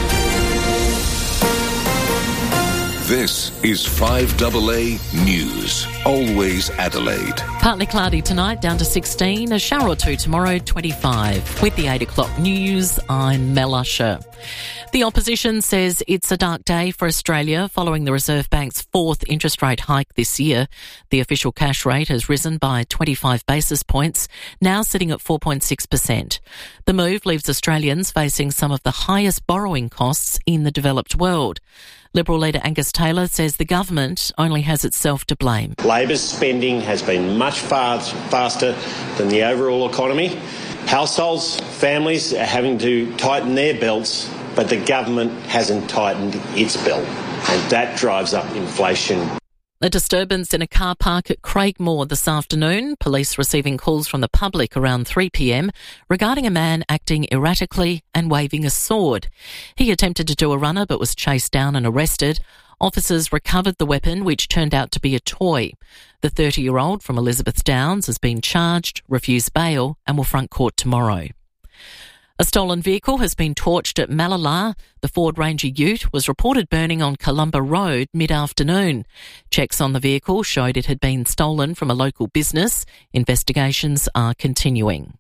This is five A A News. Always Adelaide. Partly cloudy tonight, down to sixteen. A shower or two tomorrow, twenty-five. With the eight o'clock news, I'm Mel Usher. The opposition says it's a dark day for Australia following the Reserve Bank's fourth interest rate hike this year. The official cash rate has risen by twenty-five basis points, now sitting at four point six percent. The move leaves Australians facing some of the highest borrowing costs in the developed world. Liberal leader Angus Taylor says the government only has itself to blame. Labor's spending has been much far faster than the overall economy. Households, families are having to tighten their belts, but the government hasn't tightened its belt, and that drives up inflation. A disturbance in a car park at Craigmore this afternoon. Police receiving calls from the public around three p.m. regarding a man acting erratically and waving a sword. He attempted to do a runner but was chased down and arrested. Officers recovered the weapon, which turned out to be a toy. The thirty-year-old from Elizabeth Downs has been charged, refused bail and will front court tomorrow. A stolen vehicle has been torched at Malala. The Ford Ranger Ute was reported burning on Columba Road mid-afternoon. Checks on the vehicle showed it had been stolen from a local business. Investigations are continuing.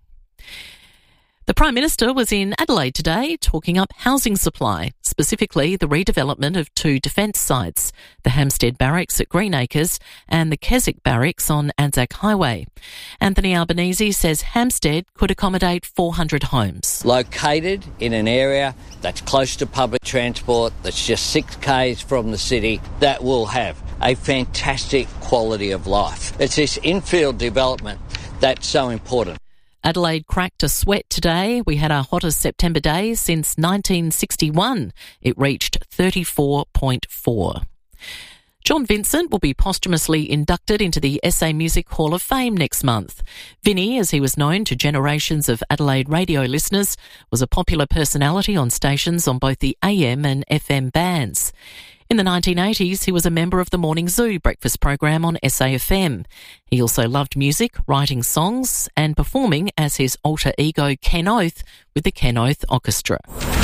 The Prime Minister was in Adelaide today talking up housing supply, specifically the redevelopment of two defence sites, the Hampstead Barracks at Greenacres and the Keswick Barracks on Anzac Highway. Anthony Albanese says Hampstead could accommodate four hundred homes. Located in an area that's close to public transport, that's just six k's from the city, that will have a fantastic quality of life. It's this infield development that's so important. Adelaide cracked a sweat today. We had our hottest September day since nineteen sixty-one. It reached thirty-four point four. John Vincent will be posthumously inducted into the S A Music Hall of Fame next month. Vinnie, as he was known to generations of Adelaide radio listeners, was a popular personality on stations on both the A M and F M bands. In the nineteen eighties, he was a member of the Morning Zoo breakfast program on S A F M. He also loved music, writing songs and performing as his alter ego Ken Oath with the Ken Oath Orchestra.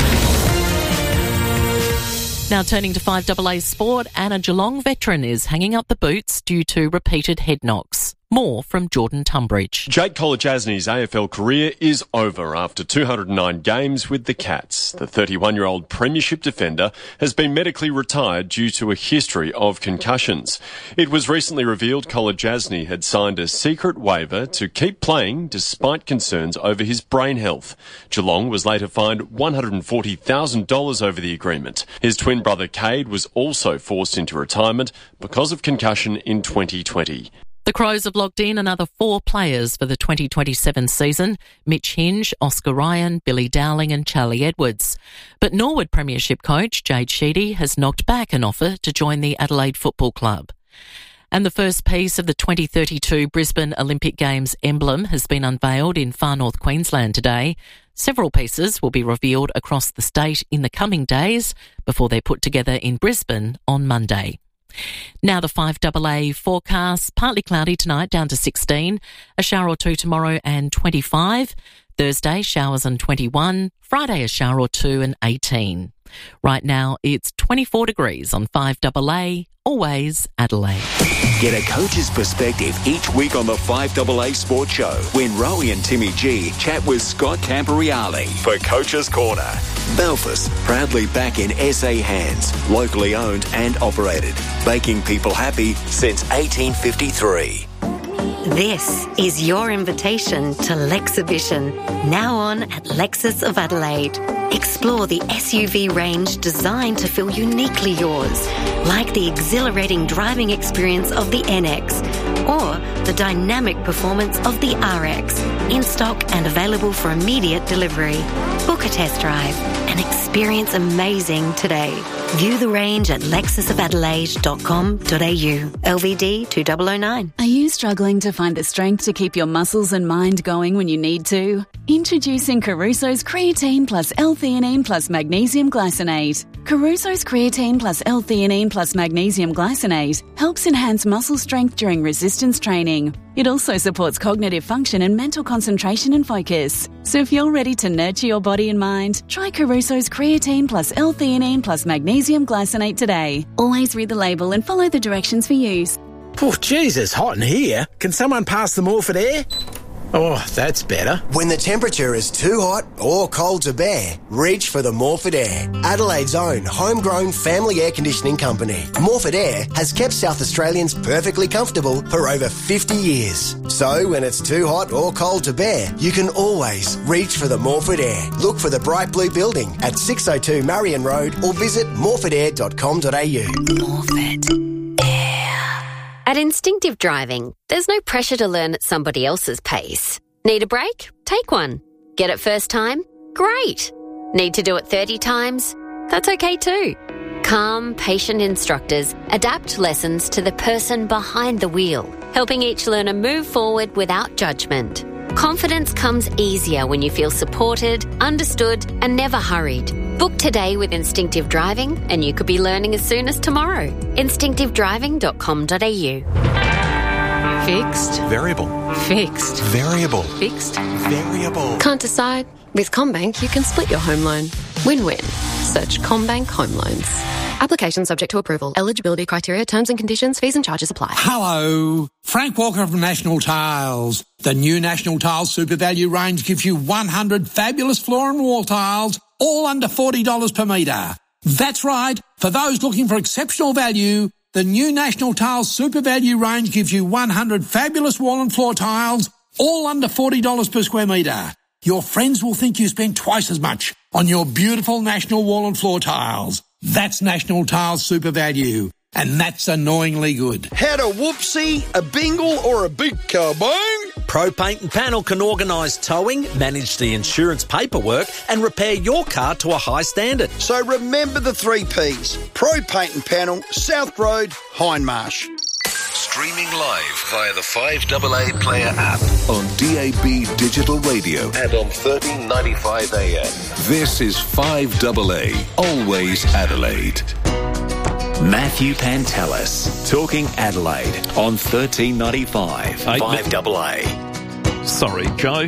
Now turning to five A A sport, and a Geelong veteran is hanging up the boots due to repeated head knocks. More from Jordan Tunbridge. Jake Kolodjasny's A F L career is over after two hundred nine games with the Cats. The thirty-one-year-old premiership defender has been medically retired due to a history of concussions. It was recently revealed Kolodjasny had signed a secret waiver to keep playing despite concerns over his brain health. Geelong was later fined one hundred forty thousand dollars over the agreement. His twin brother Cade was also forced into retirement because of concussion in twenty twenty. The Crows have locked in another four players for the twenty twenty-seven season: Mitch Hinge, Oscar Ryan, Billy Dowling and Charlie Edwards. But Norwood Premiership coach Jade Sheedy has knocked back an offer to join the Adelaide Football Club. And the first piece of the twenty thirty-two Brisbane Olympic Games emblem has been unveiled in far north Queensland today. Several pieces will be revealed across the state in the coming days before they're put together in Brisbane on Monday. Now the five double A forecast: partly cloudy tonight down to sixteen, a shower or two tomorrow and twenty-five. Thursday, showers and twenty-one. Friday, a shower or two and eighteen. Right now, it's twenty-four degrees on five double A, always Adelaide. Get a coach's perspective each week on the five double A Sports Show when Rowie and Timmy G chat with Scott Camporeale for Coach's Corner. Belfast, proudly back in S A hands, locally owned and operated, making people happy since eighteen fifty-three. This is your invitation to Lexhibition, now on at Lexus of Adelaide. Explore the S U V range designed to feel uniquely yours, like the exhilarating driving experience of the N X or the dynamic performance of the R X, in stock and available for immediate delivery. Book a test drive and experience amazing today. View the range at lexus of adelaide dot com dot a u. L V D two thousand nine. Are you struggling to find the strength to keep your muscles and mind going when you need to? Introducing Caruso's Creatine plus L-theanine plus Magnesium Glycinate. Caruso's Creatine plus L-theanine plus Magnesium Glycinate helps enhance muscle strength during resistance training. It also supports cognitive function and mental concentration and focus. So if you're ready to nurture your body and mind, try Caruso's Creatine plus L-theanine plus Magnesium Glycinate today. Always read the label and follow the directions for use. Oh, Jesus, hot in here. Can someone pass the Morphett air? Oh, that's better. When the temperature is too hot or cold to bear, reach for the Morphett Air, Adelaide's own homegrown family air conditioning company. Morphett Air has kept South Australians perfectly comfortable for over fifty years. So when it's too hot or cold to bear, you can always reach for the Morphett Air. Look for the bright blue building at six oh two Marion Road or visit morphett air dot com dot a u. Morphett. At Instinctive Driving, there's no pressure to learn at somebody else's pace. Need a break? Take one. Get it first time? Great. Need to do it thirty times? That's okay too. Calm, patient instructors adapt lessons to the person behind the wheel, helping each learner move forward without judgment. Confidence comes easier when you feel supported, understood, and never hurried. Book today with Instinctive Driving and you could be learning as soon as tomorrow. instinctive driving dot com dot a u. Fixed. Variable. Fixed. Variable. Fixed. Variable. Can't decide? With CommBank, you can split your home loan. Win-win. Search CommBank Home Loans. Application subject to approval. Eligibility criteria, terms and conditions, fees and charges apply. Hello. Frank Walker from National Tiles. The new National Tiles Super Value range gives you one hundred fabulous floor and wall tiles, all under forty dollars per metre. That's right. For those looking for exceptional value, the new National Tiles Super Value range gives you one hundred fabulous wall and floor tiles, all under forty dollars per square metre. Your friends will think you spent twice as much on your beautiful National wall and floor tiles. That's National Tiles Super Value, and that's annoyingly good. Had a whoopsie, a bingle, or a big kabang? Pro Paint and Panel can organise towing, manage the insurance paperwork and repair your car to a high standard. So remember the three P's. Pro Paint and Panel, South Road, Hindmarsh. Streaming live via the five double A Player app on D A B Digital Radio and on thirteen ninety-five A M. This is five double A, always Adelaide. Matthew Pantelis, talking Adelaide on thirteen ninety-five, five double A. Sorry, Joe.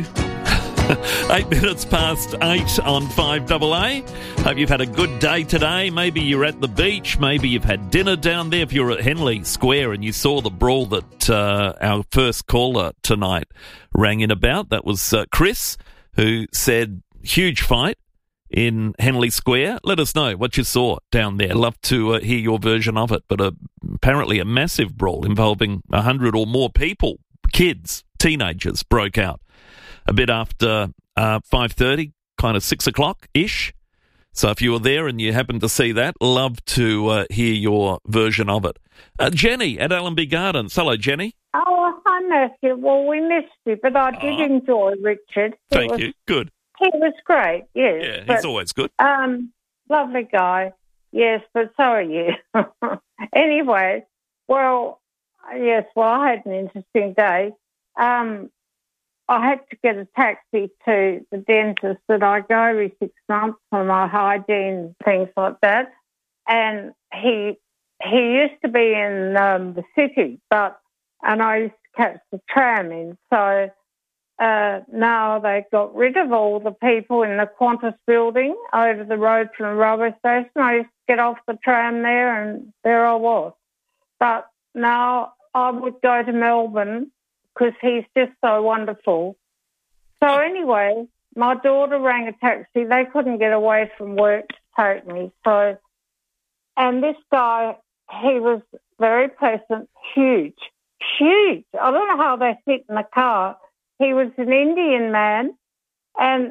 Eight minutes past eight on five double A. Hope you've had a good day today. Maybe you're at the beach. Maybe you've had dinner down there. If you're at Henley Square and you saw the brawl that uh, our first caller tonight rang in about, that was uh, Chris, who said, huge fight in Henley Square. Let us know what you saw down there. Love to uh, hear your version of it. But uh, apparently a massive brawl involving a hundred or more people, kids, teenagers, broke out a bit after uh, five thirty, kind of six o'clock-ish. So if you were there and you happened to see that, love to uh, hear your version of it. Uh, Jenny at Allenby Gardens. Hello, Jenny. Oh, Matthew. Well, we missed you, but I did oh. enjoy Richard. He Thank was, you. Good. He was great, yes. Yeah, but, he's always good. Um, lovely guy, yes, but so are you. Anyway, well, yes, well, I had an interesting day. Um, I had to get a taxi to the dentist that I go every six months for my hygiene, things like that. And he he used to be in um, the city, but and I used to catch the tram in. So uh, now they got rid of all the people in the Qantas building over the road from the railway station. I used to get off the tram there, and there I was. But now I would go to Melbourne because he's just so wonderful. So anyway, my daughter rang a taxi. They couldn't get away from work to take me. So, and this guy, he was very pleasant, huge, huge. I don't know how they fit in the car. He was an Indian man, and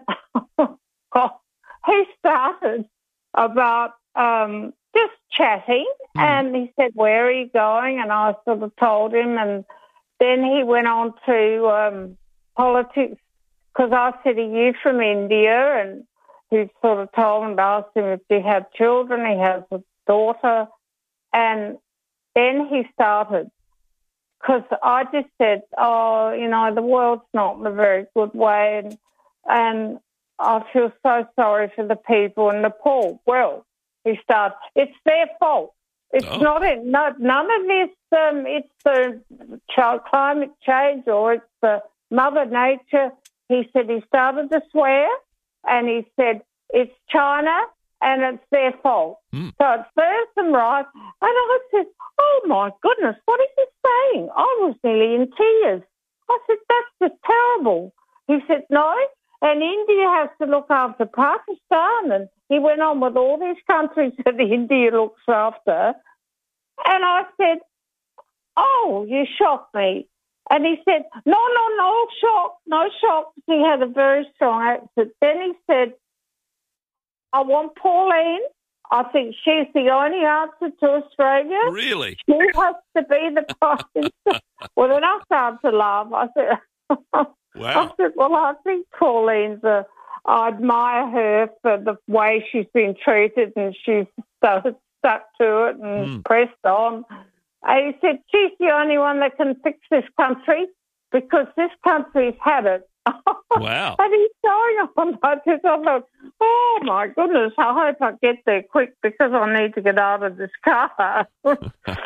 he started about um, just chatting, mm. and he said, "Where are you going?" And I sort of told him, and then he went on to um, politics, because I said, "Are you from India?" And he sort of told him, asked him if he had children. He has a daughter. And then he started, because I just said, oh, you know, the world's not in a very good way, and, and I feel so sorry for the people in Nepal. Well, he started, it's their fault. It's oh. not it. No, none of this, um, it's the ch- climate change or it's the Mother Nature. He said he started to swear, and he said it's China and it's their fault. Mm. So it serves them right. And I said, oh, my goodness, what is he saying? I was nearly in tears. I said, that's just terrible. He said, no, and India has to look after Pakistan. And he went on with all these countries that India looks after. And I said, oh, you shocked me. And he said, no, no, no shock, no shock. He had a very strong accent. Then he said, I want Pauline. I think she's the only answer to Australia. Really? She has to be the Prime Minister. Well, then I started to laugh. I said, wow. I said, well, I think Pauline's a, I admire her for the way she's been treated, and she's stuck, stuck to it and mm. pressed on. And he said, she's the only one that can fix this country, because this country's had it. Wow. And he's going on like this. I thought, oh, my goodness, I hope I get there quick, because I need to get out of this car. how, was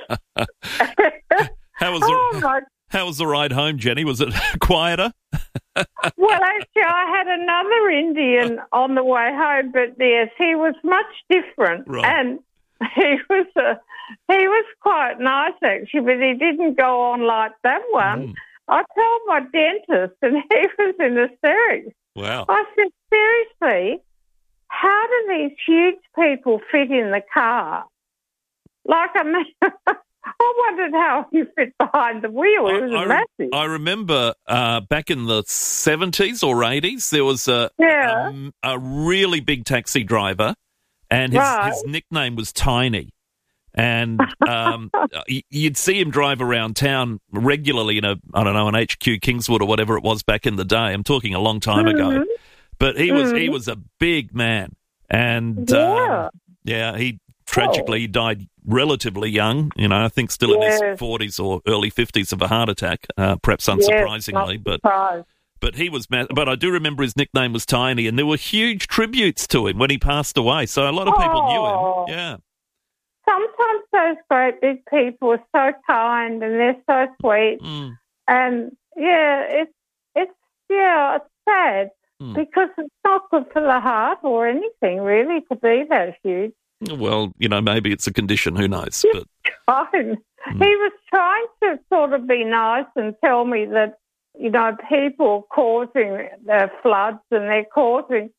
the, oh how was the ride home, Jenny? Was it quieter? Well, actually, I had another Indian on the way home, but yes, he was much different. Right. And he was uh, he was quite nice, actually, but he didn't go on like that one. Mm. I told my dentist, and he was in hysterics. Wow. I said, seriously, how do these huge people fit in the car? Like, I mean, I wondered how he fit behind the wheel. It was I, I, massive. I remember uh, back in the seventies or eighties, there was a, yeah. um, a really big taxi driver, and his, right. his nickname was Tiny. And um, you'd see him drive around town regularly in a, I don't know, an H Q Kingswood or whatever it was back in the day. I'm talking a long time mm-hmm. ago. But he was mm-hmm. he was a big man. And, yeah, um, yeah he tragically oh. died relatively young, you know, I think still yes. in his forties or early fifties of a heart attack, uh, perhaps unsurprisingly. Yes, but surprised. But he was, but I do remember his nickname was Tiny, and there were huge tributes to him when he passed away. So a lot of people oh. knew him. Yeah. Sometimes those great big people are so kind and they're so sweet. Mm. And, yeah, it's, it's yeah, it's sad mm. because it's not good for the heart or anything, really, to be that huge. Well, you know, maybe it's a condition, who knows. But mm. He was trying to sort of be nice and tell me that, you know, people are causing the floods and they're causing...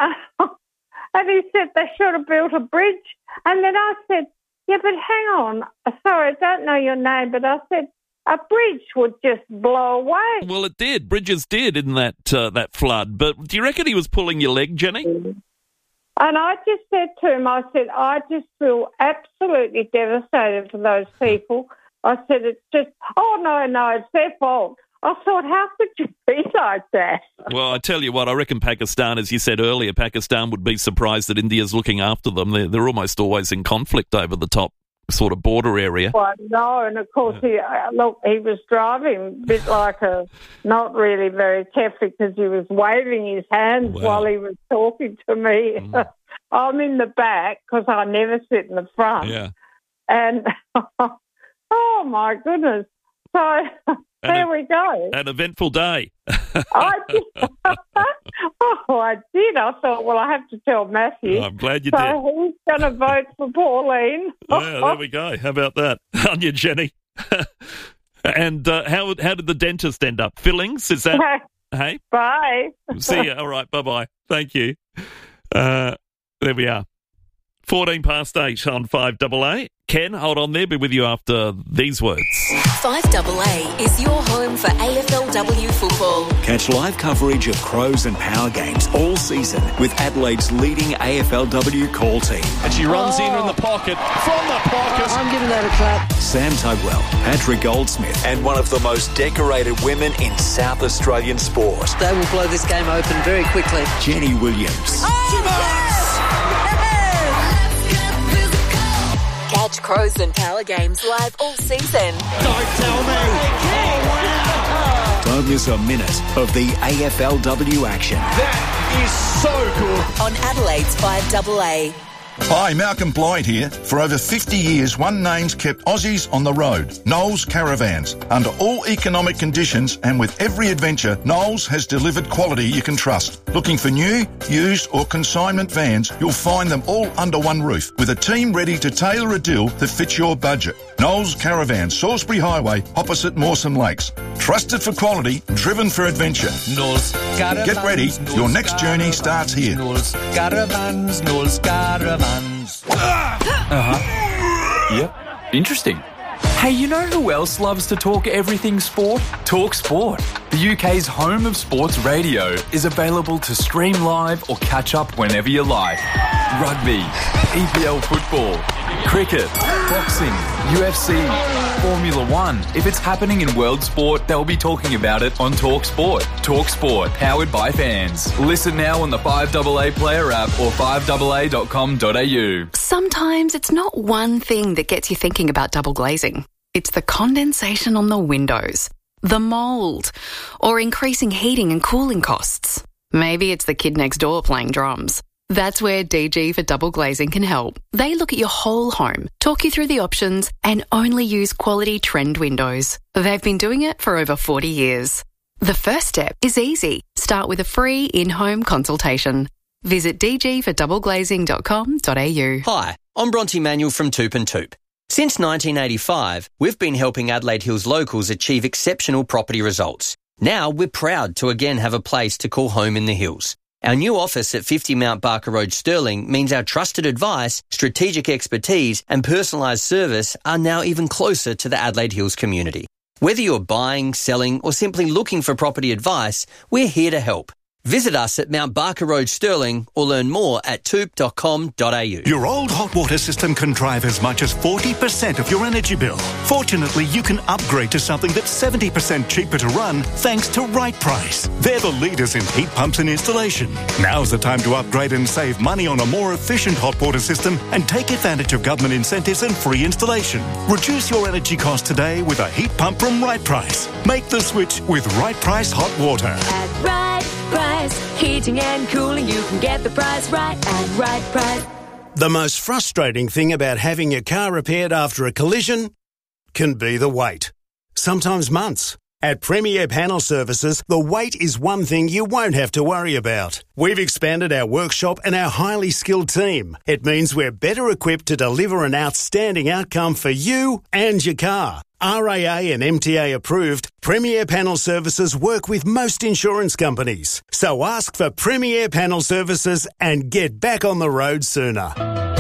And he said they should have built a bridge. And then I said, yeah, but hang on. Sorry, I don't know your name, but I said, a bridge would just blow away. Well, it did. Bridges did in that uh, that flood. But do you reckon he was pulling your leg, Jenny? And I just said to him, I said, I just feel absolutely devastated for those people, I said, it's just, oh, no, no, it's their fault. I thought, how could you be like that? Well, I tell you what, I reckon Pakistan, as you said earlier, Pakistan would be surprised that India's looking after them. They're, they're almost always in conflict over the top sort of border area. Well, no, and of course, he, uh, look, he was driving a bit like a, not really very careful because he was waving his hands Wow. while he was talking to me. Mm. I'm in the back because I never sit in the front. Yeah. And, oh, my goodness. So... And there a, we go. An eventful day. I did. oh, I did. I thought, well, I have to tell Matthew. I'm glad you so did. So he's going to vote for Pauline. Yeah, there we go. How about that? On you, Jenny. And uh, how how did the dentist end up? Fillings? Is that... Hey? Bye. See you. All right. Bye-bye. Thank you. Uh, there we are. fourteen past eight on five double A. Ken, hold on there. Be with you after these words. five double A is your home for A F L W football. Catch live coverage of Crows and Power games all season with Adelaide's leading A F L W call team. And she runs oh. in in the pocket, from the pocket. I'm giving that a clap. Sam Tugwell, Patrick Goldsmith, and one of the most decorated women in South Australian sport. They will blow this game open very quickly. Jenny Williams. Oh, yes! Catch Crows and Power games live all season. Don't tell me. Oh, wow. Don't miss a minute of the A F L W action. That is so good. On Adelaide's five double A. Hi, Malcolm Blyde here. For over fifty years, one name's kept Aussies on the road. Knowles Caravans. Under all economic conditions and with every adventure, Knowles has delivered quality you can trust. Looking for new, used or consignment vans, you'll find them all under one roof with a team ready to tailor a deal that fits your budget. Knowles Caravans, Salisbury Highway, opposite Mawson Lakes. Trusted for quality, driven for adventure. Knowles Caravans. Get ready, Knowles your next journey Caravans, starts here. Knowles Caravans, Knowles Caravans. Uh-huh. Yep. Interesting. Hey, you know who else loves to talk everything sport? Talk Sport. The U K's home of sports radio is available to stream live or catch up whenever you like. Rugby, E P L football, cricket, boxing, U F C, Formula One. If it's happening in world sport, they'll be talking about it on Talk Sport. Talk Sport, powered by fans. Listen now on the five double A Player app or five double A dot com dot a u. Sometimes it's not one thing that gets you thinking about double glazing. It's the condensation on the windows, the mould, or increasing heating and cooling costs. Maybe it's the kid next door playing drums. That's where D G for Double Glazing can help. They look at your whole home, talk you through the options, and only use quality trend windows. They've been doing it for over forty years. The first step is easy. Start with a free in-home consultation. Visit d g for double glazing dot com dot a u. Hi, I'm Bronte Manuel from Toop and Toop. Since nineteen eighty-five, we've been helping Adelaide Hills locals achieve exceptional property results. Now we're proud to again have a place to call home in the hills. Our new office at fifty Mount Barker Road, Stirling, means our trusted advice, strategic expertise and personalised service are now even closer to the Adelaide Hills community. Whether you're buying, selling or simply looking for property advice, we're here to help. Visit us at Mount Barker Road, Stirling, or learn more at toop dot com dot a u. Your old hot water system can drive as much as forty percent of your energy bill. Fortunately, you can upgrade to something that's seventy percent cheaper to run thanks to Right Price. They're the leaders in heat pumps and installation. Now's the time to upgrade and save money on a more efficient hot water system and take advantage of government incentives and free installation. Reduce your energy cost today with a heat pump from Right Price. Make the switch with Right Price Hot Water. At Right Price, heating and cooling, you can get the price right at Right Price. The most frustrating thing about having your car repaired after a collision can be the wait. Sometimes months. At Premier Panel Services, the wait is one thing you won't have to worry about. We've expanded our workshop and our highly skilled team. It means we're better equipped to deliver an outstanding outcome for you and your car. R A A and M T A approved, Premier Panel Services work with most insurance companies. So ask for Premier Panel Services and get back on the road sooner.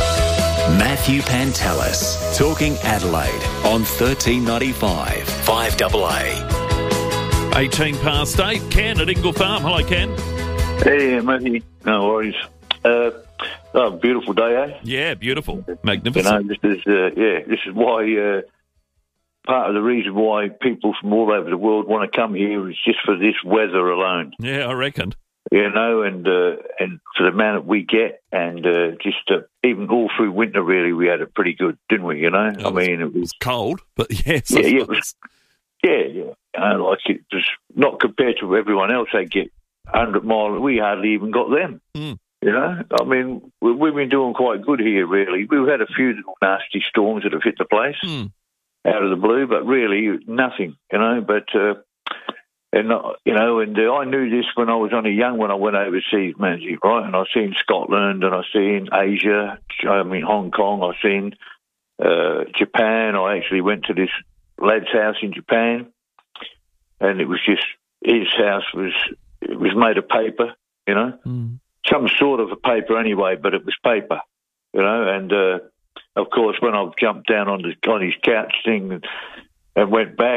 Matthew Pantelis, talking Adelaide on thirteen ninety-five, five double A. eighteen past eight. Ken at Ingle Farm. Hello, Ken. Hey, Matthew. No worries. Uh, oh, beautiful day, eh? Yeah, beautiful. Magnificent. You know, this is, uh, yeah, this is why... Uh, part of the reason why people from all over the world want to come here is just for this weather alone. Yeah, I reckon. You know, and uh, and for the amount that we get, and uh, just uh, even all through winter, really, we had it pretty good, didn't we? You know, It I was- mean, it was Cold, but yes. I yeah, yeah, it suppose. was, yeah, yeah. You know, like it was not compared to everyone else. They get hundred mile. We hardly even got them. Mm. You know, I mean, we, we've been doing quite good here. Really, we've had a few little nasty storms that have hit the place Mm. out of the blue, but really nothing. You know, but. Uh, And, uh, you know, and uh, I knew this when I was only young when I went overseas, Manzi, right? And I've seen Scotland and I've seen Asia, I mean, Hong Kong, I've seen uh, Japan. I actually went to this lad's house in Japan, and it was just, his house was, it was made of paper, you know? Mm. Some sort of a paper anyway, but it was paper, you know? And, uh, of course, when I jumped down on, the, on his couch thing and, and went back,